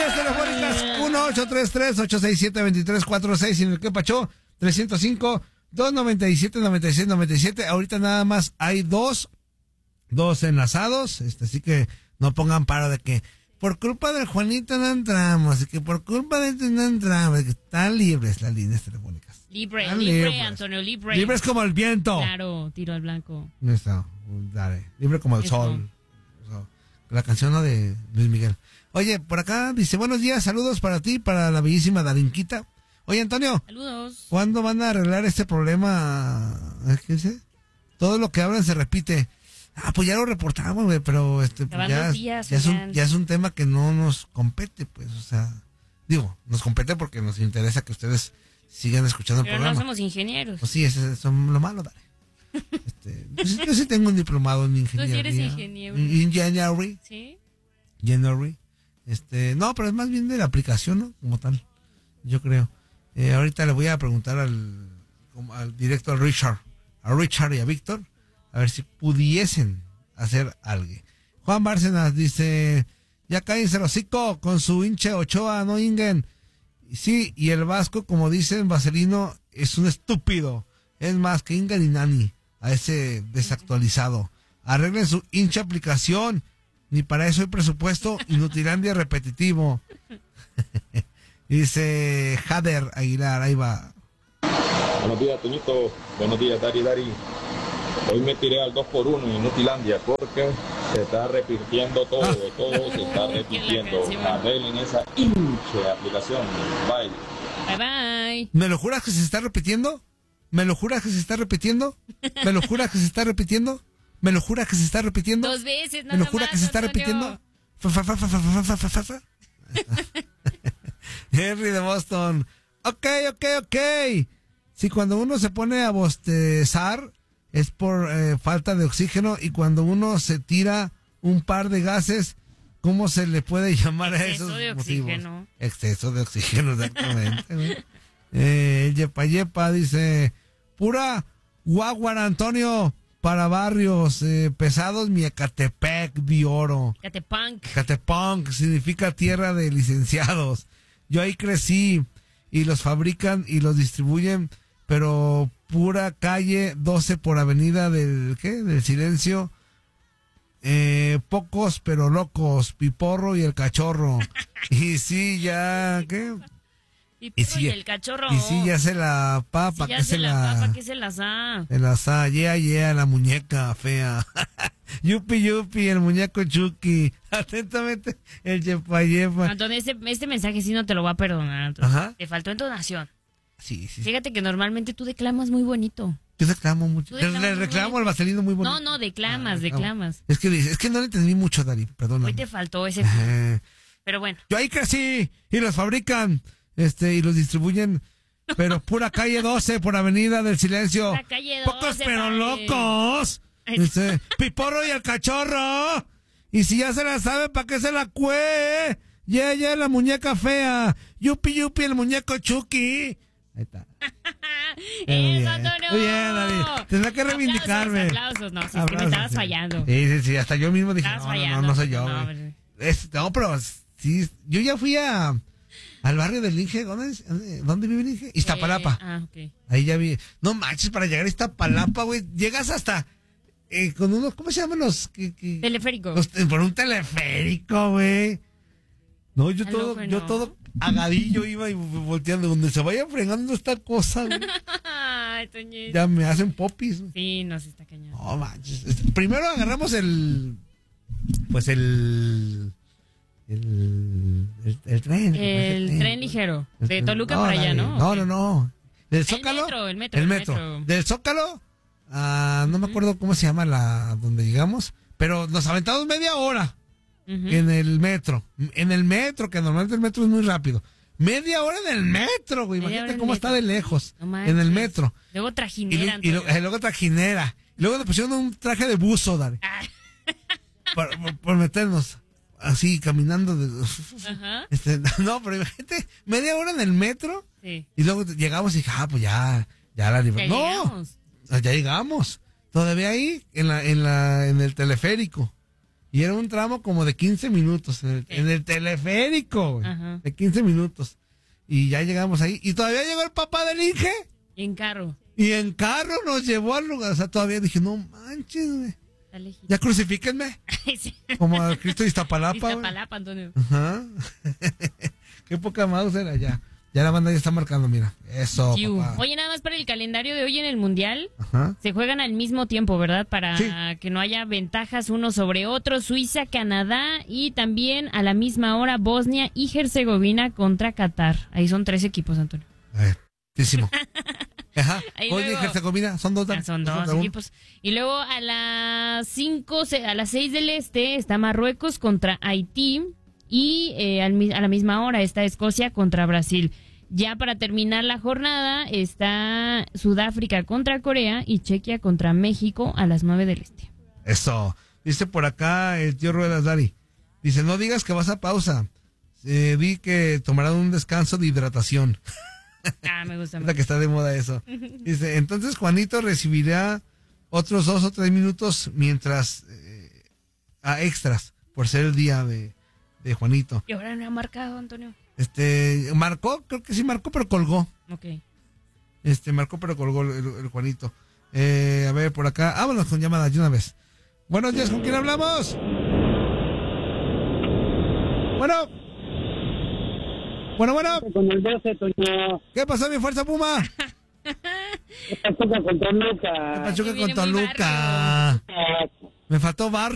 líneas telefónicas 1-833-867-2346 en el que pachó 305-297-9697. Ahorita nada más hay dos enlazados, así que no pongan paro de que por culpa del Juanito no entramos, y que por culpa de este no entramos, que están libres las líneas telefónicas. Libre, Antonio, libre. Libres como el viento. Claro, tiro al blanco. Eso, dale. Libre como el sol. La canción, ¿no?, de Luis Miguel. Oye, por acá dice, buenos días, saludos para ti, para la bellísima Darinquita. Oye, Antonio. Saludos. ¿Cuándo van a arreglar este problema? ¿Qué dice? Todo lo que hablan se repite. Pues ya lo reportamos, güey, pero pues ya es un tema que no nos compete, pues, o sea, digo, nos compete porque nos interesa que ustedes sigan escuchando el programa. Pero no somos ingenieros. Pues sí, eso es lo malo, dale. Pues yo sí tengo un diplomado en ingeniería. ¿Tú sí eres ingeniero? Engineering. ¿Sí? Engineering. No, pero es más bien de la aplicación, ¿no? Como tal, yo creo. Ahorita le voy a preguntar al director a Richard y a Víctor, a ver si pudiesen hacer algo. Juan Bárcenas dice, ya cállense el hocico con su hinche Ochoa, no inguen. Sí, y el Vasco, como dicen, Vaselino, es un estúpido. Es más que Inga y Nani, a ese desactualizado. Arreglen su hincha aplicación. Ni para eso hay presupuesto. Inutilandia repetitivo. Dice Jader Aguilar, ahí va. Buenos días, Toñito. Buenos días, Dari. Hoy me tiré al 2x1 en Inutilandia porque se está repitiendo todo se está repitiendo. Arreglen esa hinche aplicación. Bye. Bye. ¿Me lo juras que se está repitiendo? ¿Me lo juras que se está repitiendo? ¿Me lo juras que se está repitiendo? ¿Me lo juras que se está repitiendo? 2 veces, nada ¿Me lo juras que se está repitiendo? Henry de Boston. Ok. Sí, cuando uno se pone a bostezar es por falta de oxígeno, y cuando uno se tira un par de gases, ¿cómo se le puede llamar a esos motivos? Exceso de oxígeno, exactamente. Yepa dice, pura guaguara, Antonio, para barrios pesados, mi Ecatepec de oro. Ecatepunk significa tierra de licenciados. Yo ahí crecí, y los fabrican y los distribuyen, pero pura calle 12 por avenida del Silencio. Pocos pero locos, Piporro y el Cachorro. Y sí, ya, ¿qué? Piporro y el Cachorro. Y sí, ya se la papa, ¿qué se las da? Se las da, la muñeca fea. Yupi, el muñeco Chucky. Atentamente, el Yepa. Antonio, este mensaje sí no te lo va a perdonar, Antonio. Ajá. Te faltó entonación. Sí. Fíjate que normalmente tú declamas muy bonito. Yo declamo mucho. Le reclamo al Vaselino muy bonito. No, declamas. Es que no le entendí mucho, Dari, perdón. Hoy te faltó ese. Pero bueno. Yo ahí crecí, y los fabrican, y los distribuyen, pero pura calle 12 por avenida del Silencio. La calle 12, pocos pero locos. Piporro y el Cachorro. Y si ya se la sabe, ¿para qué se la cue? Ya, la muñeca fea. Yupi, el muñeco Chucky. Ahí está. ¡Eso, Antonio! Muy bien, David. Tendrá que reivindicarme. Aplausos. No, si es que me estabas fallando. Sí, hasta yo mismo dije, no soy yo. No, pero sí, yo ya fui al barrio del Inge. ¿Dónde vive el Inge? Iztapalapa. Ok. Ahí ya vi. No manches, para llegar a Iztapalapa, güey, llegas hasta con unos, ¿cómo se llaman los? Teleférico. Por un teleférico, güey. No, yo todo agadillo iba y volteando. Donde se vaya fregando esta cosa, güey. Ay, Toñito. Ya me hacen popis, güey. Sí, no, se está cañón. No manches. Primero agarramos el tren. El tren ligero. De Toluca para allá, ¿no? No. ¿Del Zócalo? El metro. Del Zócalo, no me acuerdo cómo se llama donde llegamos, pero nos aventamos media hora. En el metro, que normalmente el metro es muy rápido. Media hora en el metro, güey. Imagínate cómo está de lejos. No, en el metro. Luego trajinera. Y luego trajinera. Y luego le pusieron un traje de buzo, dale. Por meternos así, caminando. Ajá. No, pero imagínate, media hora en el metro. Sí. Y luego llegamos y dije, pues ya la libramos. No, ya llegamos. Todavía ahí, en el teleférico. Y era un tramo como de 15 minutos en el teleférico, güey, de 15 minutos. Y ya llegamos ahí. Y todavía llegó el papá del Inge. En carro. Y en carro nos llevó al lugar. O sea, todavía dije, no manches, güey. Ya crucifíquenme. Sí. Como a Cristo de Iztapalapa. Iztapalapa, Antonio. Ajá. Qué poca mouse era ya. Ya la banda ya está marcando, mira. Eso, papá. Oye, nada más para el calendario de hoy en el Mundial. Ajá. Se juegan al mismo tiempo, ¿verdad? Para que no haya ventajas uno sobre otro. Suiza, Canadá y también a la misma hora Bosnia y Herzegovina contra Qatar. Ahí son 3 equipos, Antonio. Muchísimo. Ajá. Bosnia y Herzegovina son 2. Son 2 equipos. Y luego a las 6 del este está Marruecos contra Haití. Y a la misma hora está Escocia contra Brasil. Ya para terminar la jornada está Sudáfrica contra Corea y Chequia contra México a las 9 del este. Eso. Dice por acá el tío Ruedas Dari. Dice, no digas que vas a pausa. Vi que tomarán un descanso de hidratación. Me gusta. Es la que está de moda eso. Dice, entonces Juanito recibirá otros 2 o 3 minutos mientras a extras por ser el día de Juanito. ¿Y ahora no ha marcado, Antonio? Marcó, creo que sí marcó, pero colgó. Ok. Marcó, pero colgó el Juanito. A ver, por acá. Vámonos con llamadas de una vez. Buenos días, ¿con quién hablamos? Bueno. Con el 12, Toño. ¿Qué pasó, mi fuerza Puma? ¿Qué Pachuca con Toluca? ¿Qué Pachuca con Toluca? Me faltó barrio.